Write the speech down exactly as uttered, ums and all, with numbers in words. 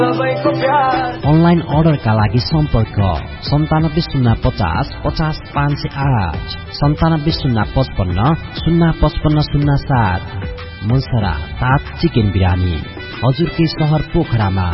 Online अर्डरका लागि सम्पर्क सन्तानब्बे शून्य पचास पचास पाँच सय आठ सन्तानब्बे शून्य पचपन्न शून्य पचपन्न शून्य सात। मुलसरा तात चिकन बिरानी हजुरकै सहर पोखरामा।